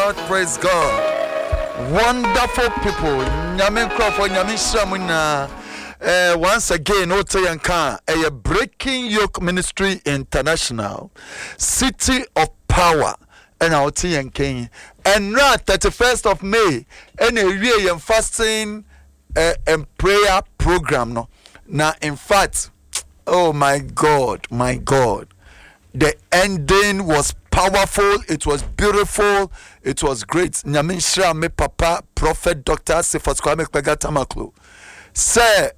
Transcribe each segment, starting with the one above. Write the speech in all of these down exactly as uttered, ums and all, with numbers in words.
God, praise God. Wonderful people. Nyame Crawford, Nyame Shramuna. Uh, once again, Otayanka, a Breaking Yoke Ministry International, City of Power, and Otayanka, and now thirty-first of May, and a real fasting uh, and prayer program. No, now in fact, oh my God, my God, the ending was powerful. It was beautiful. It was great. Nyame Shra me Papa Prophet Doctor Sifas Kwame Kpegatamaklo. Say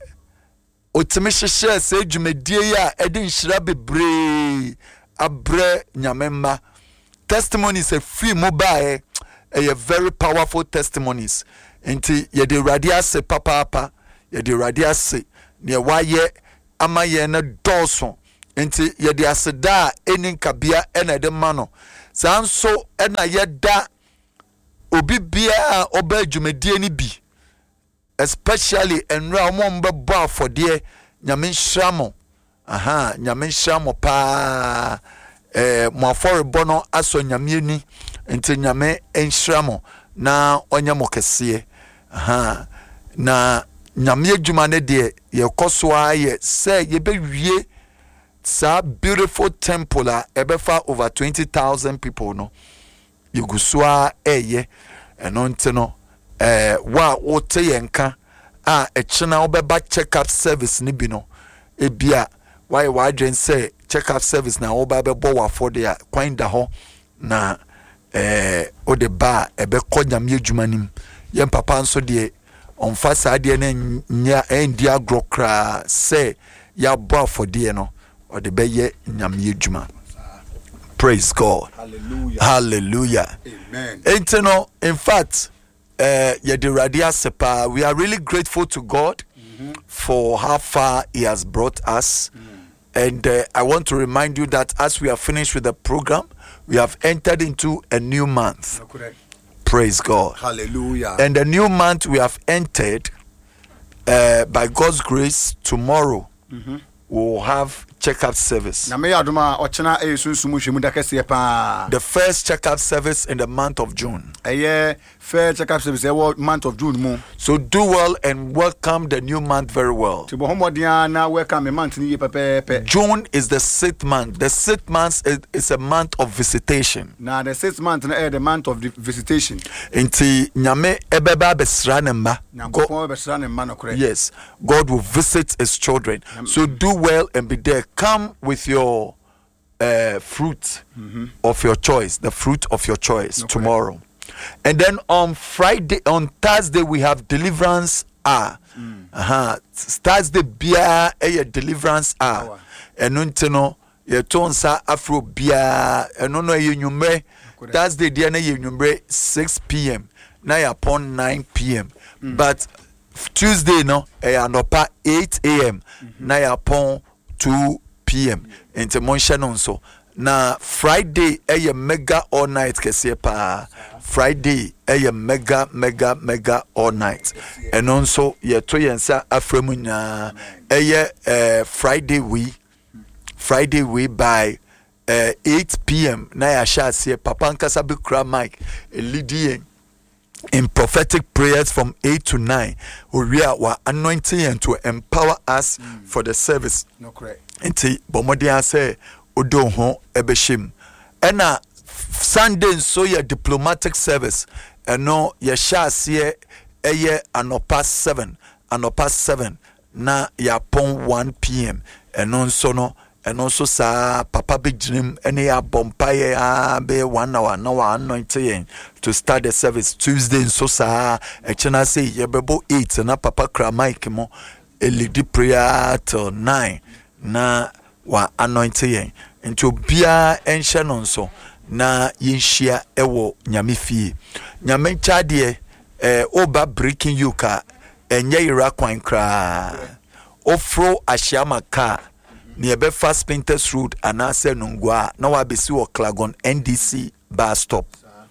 otimishishe say dwumadie ya edi nhira bebre abre nyamemma. Testimonies a free mobile a very powerful testimonies. Enti ye de radia se papa papa ye de radia se ne waye amaye na doso. Enti ye de aseda enin kabia ena de mano. Sanso ena ye da obi bia oba dwumadie ni bi. Especially enra omombe bo for de nyame nhyiramo. Aha, nyame nhyiramo pa eh mo aforebo no aso nyame ni enti nyame nhyiramo na onyamo kese. Aha, na nyame adwuma ne de ye koso aye say ye be wie sa beautiful temple a ebefa over twenty thousand people no yegusua eye eno ntino eh wa wote yenka a echena obeba check up service ni bi no ebia why why dren say check up service na oba bebo wa for there kwan da ho na eh ode ba ebe konyam yedwumanim yem papa nso de onfa sa de na nya endi agrokra say ya bo for there no ode be ye nyam yedwuma. Praise God. Hallelujah. Hallelujah. Amen. Intino, in fact, uh, Sepa, we are really grateful to God mm-hmm. for how far He has brought us. Mm. And uh, I want to remind you that as we are finished with the program, we have entered into a new month. Correct. Praise God. Hallelujah. And the new month we have entered, uh, by God's grace, tomorrow mm-hmm. we will have checkup service. The first checkup service in the month of June. Fair checkup service month of June. So do well and welcome the new month very well. June is the sixth month. The sixth month is, is a month of visitation. Now the sixth month is the month of visitation. Inti nyame ebeba besranemba. Yes, God will visit His children. So do well and be there. Come with your uh, fruit mm-hmm. of your choice, the fruit of your choice okay. tomorrow. And then on Friday, on Thursday, we have deliverance hour. Mm. Uh-huh. Thursday, bia a deliverance hour. And untino, ye tonsa afro bia, and no no ye numre. Thursday, diana ye numre six p.m. Now upon nine p.m. Mm. But Tuesday, no, a anopa eight a.m. Mm-hmm. Now upon two p.m. Into Monshanon so. Na Friday a mega all night kese pa. Friday a mega mega mega all night. And also ye to yensa afremunya a uh, Friday we Friday we by uh, eight p.m. na ya sha se papa nkasa be kra mic leading in prophetic prayers from eight to nine. We are anointing and to empower us mm. for the service. No correct. Nti bomodia say odo ho ebeshim. Ena Sunday so ye diplomatic service. Eno ye sha se eye anopa seven. Anopa seven na ya pon one p.m. Eno so no eno so sa papa big dream ene ya bompaye a be one hour na wa anointing to start the service Tuesday so sa e chena say ye bebo eight na papa kra mic mo e lead prayer till nine na wa anointing into bia enhye no so na yenhia ewo nyame fie nyame chade eh oba breaking you ka enye ira kwan kra ofro ashiama ka ne be fast Spinters Road anase nungwa na wa besi wo Klagon N D C bus stop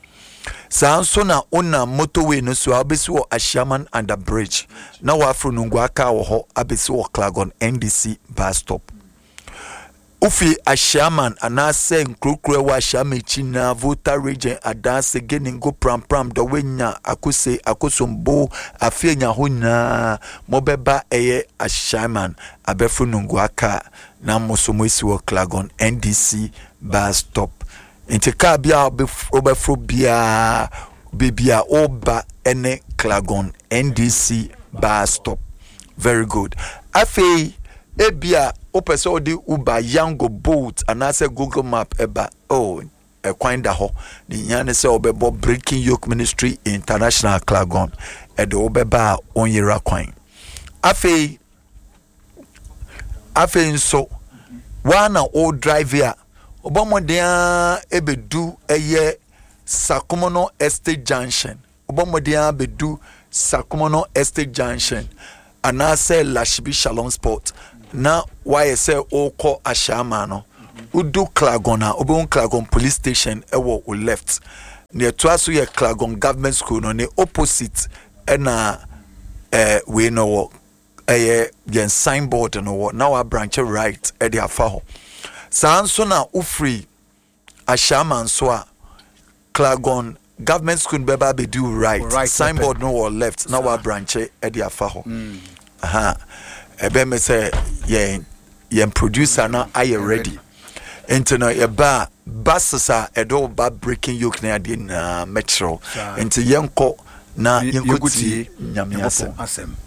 sanso na ona motorway no so abesi wo Ashiaman under bridge na wa afro nungwa ka wo ho abesi wo Klagon N D C bus stop ufi ashaman anase nkrokro wa ashame china voter region adanse geningo pram pram do wenya akuse akosombo afenya honya mobeba eye ashaman abefru nungu aka na mosomo isi wo Klagon N D C bus stop enti ka bia obefru bia bibia oba ene Klagon N D C bus stop. Very good. Afi ebia opese odi uba yango boat anase Google map eba oh e kwanda ho ni nyane se obebo Breaking Yoke Ministry International Klagon e de obeba onyera kwan. Afi afi nso wana o driver obomodia ebedu eye Sakumono Estate Junction obomodia bedu Sakumono Estate Junction anase Lashibi Shalom Sport na why say oko ashama no udu Klagon na obon Klagon police station ewo o left near to aso ye Klagon government school no ne opposite na eh we no eh yen signboard no now a branch right e dey afa ho sanso na ufree ashama nso a Klagon government school beba be do right, right signboard no or left now a branch e dey afa ho aha ebe me say yen yen producer na are you ready enti no ye ba basasa edo ba Breaking Yoke na ade na metro enti yenko na yenko ti nyame asem